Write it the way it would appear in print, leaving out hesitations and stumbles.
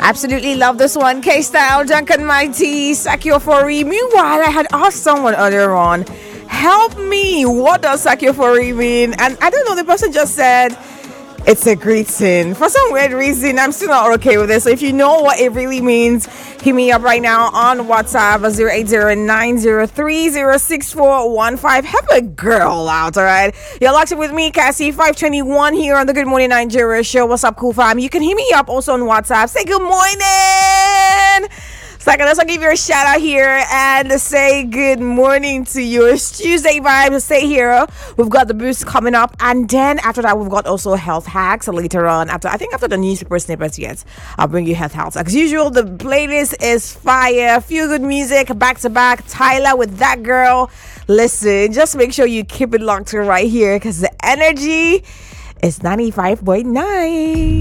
Absolutely love this one. K-Style, Duncan Mighty, Sakyofori. Meanwhile, I had asked someone earlier on, help me, what does Sakyofori mean? And I don't know, the person just said, it's a greeting. For some weird reason, I'm still not okay with this. So if you know what it really means, hit me up right now on WhatsApp at 080-903-06415. Help a girl out, all right? You're locked in with me, Cassie, 521 here on the Good Morning Nigeria show. What's up, cool fam? You can hit me up also on WhatsApp. Say good morning. So I can also give you a shout out here and say good morning to you. It's Tuesday vibes. Stay here. We've got the boost coming up, and then after that, we've got also health hacks later on. After the newspaper snippets, yes, I'll bring you health hacks. As usual, the playlist is fire. Feel good music back to back. Tyler with That Girl. Listen, just make sure you keep it locked right here because the energy is 95.9.